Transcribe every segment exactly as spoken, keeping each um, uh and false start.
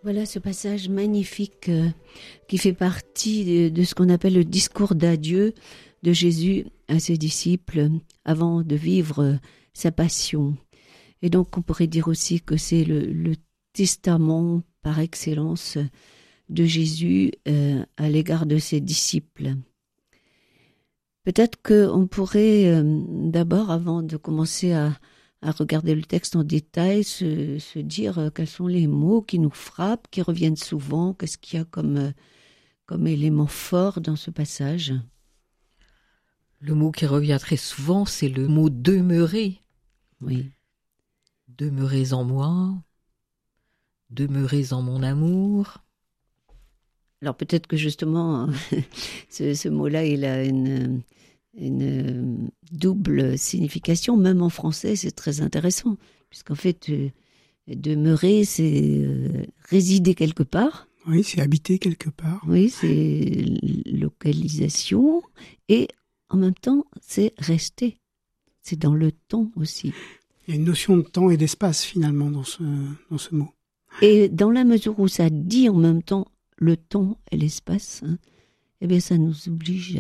Voilà ce passage magnifique euh, qui fait partie de, de ce qu'on appelle le discours d'adieu de Jésus à ses disciples avant de vivre euh, sa passion. Et donc on pourrait dire aussi que c'est le, le testament par excellence de Jésus euh, à l'égard de ses disciples. Peut-être qu'on pourrait euh, d'abord, avant de commencer à à regarder le texte en détail, se, se dire euh, quels sont les mots qui nous frappent, qui reviennent souvent, qu'est-ce qu'il y a comme, euh, comme élément fort dans ce passage. Le mot qui revient très souvent, c'est le mot « demeurer ». Oui. Demeurez en moi, demeurez en mon amour. Alors peut-être que justement, ce, ce mot-là, il a une... une double signification, même en français, c'est très intéressant, puisqu'en fait, euh, demeurer, c'est euh, résider quelque part. Oui, c'est habiter quelque part. Oui, c'est localisation, et en même temps, c'est rester. C'est dans le temps aussi. Il y a une notion de temps et d'espace, finalement, dans ce, dans ce mot. Et dans la mesure où ça dit en même temps le temps et l'espace, hein, eh bien, ça nous oblige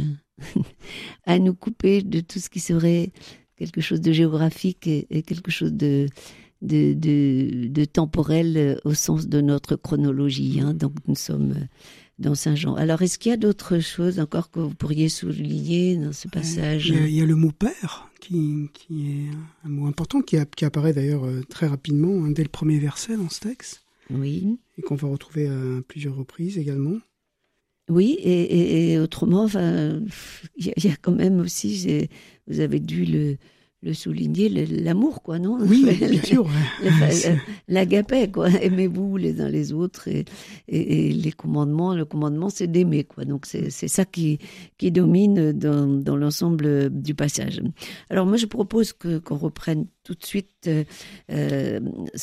à nous couper de tout ce qui serait quelque chose de géographique et, et quelque chose de, de, de, de temporel au sens de notre chronologie. Hein. Donc nous sommes dans Saint-Jean. Alors est-ce qu'il y a d'autres choses encore que vous pourriez souligner dans ce passage ? Il y a, il y a le mot « père » qui, qui est un mot important, qui, a, qui apparaît d'ailleurs très rapidement, hein, dès le premier verset dans ce texte. Oui. Et qu'on va retrouver à plusieurs reprises également. Oui, et, et, et autrement, enfin, il y, y a quand même aussi, vous avez dû le, le souligner, le, l'amour, quoi, non ? Oui, bien sûr. L'agapé, quoi. Aimez-vous les uns les autres, et, et, et les commandements, le commandement, c'est d'aimer, quoi. Donc c'est, c'est ça qui, qui domine dans, dans l'ensemble du passage. Alors moi, je propose que, qu'on reprenne tout de suite euh,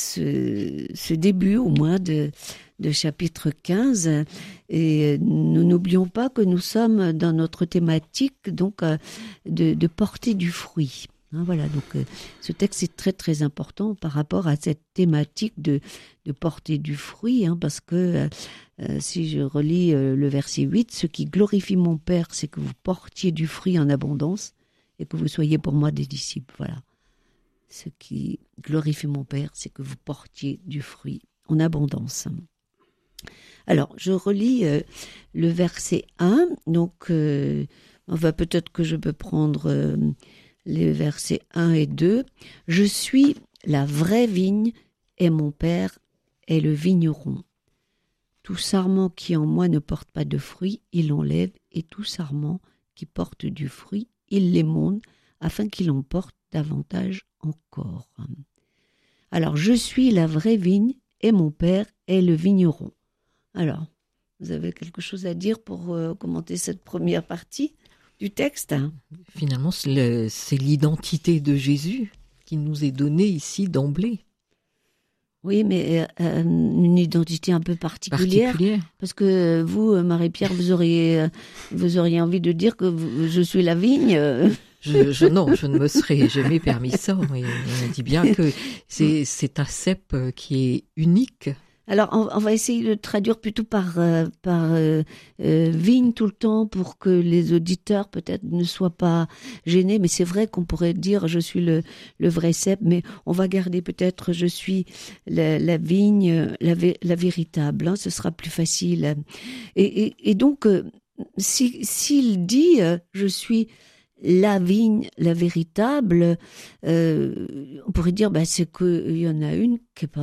ce, ce début, au moins, de de chapitre quinze, et nous n'oublions pas que nous sommes dans notre thématique donc de, de porter du fruit. Hein, voilà, donc ce texte est très très important par rapport à cette thématique de, de porter du fruit, hein, parce que euh, si je relis euh, le verset huit, ce qui glorifie mon Père, c'est que vous portiez du fruit en abondance et que vous soyez pour moi des disciples. Voilà. Ce qui glorifie mon Père, c'est que vous portiez du fruit en abondance. Alors, je relis euh, le verset un, donc euh, on va peut-être que je peux prendre euh, les versets un et deux. « Je suis la vraie vigne et mon Père est le vigneron. Tout sarment qui en moi ne porte pas de fruit, il l'enlève, et tout sarment qui porte du fruit, il l'émonde, afin qu'il en porte davantage encore. » Alors, je suis la vraie vigne et mon Père est le vigneron. Alors, vous avez quelque chose à dire pour euh, commenter cette première partie du texte ? Finalement, c'est, le, c'est l'identité de Jésus qui nous est donnée ici d'emblée. Oui, mais euh, une identité un peu particulière, particulière. Parce que vous, Marie-Pierre, vous auriez, vous auriez envie de dire que vous, je suis la vigne. Je, je, non, je ne me serais jamais permis ça. Et on dit bien que c'est, c'est un cep qui est unique. Alors, on, on va essayer de traduire plutôt par, euh, par euh, euh, vigne tout le temps pour que les auditeurs peut-être ne soient pas gênés. Mais c'est vrai qu'on pourrait dire je suis le, le vrai cep, mais on va garder peut-être je suis la, la vigne, la, la véritable. Hein, ce sera plus facile. Et, et, et donc, euh, si, s'il dit euh, je suis la vigne, la véritable, euh, on pourrait dire bah, c'est qu'il y en a une qui est pas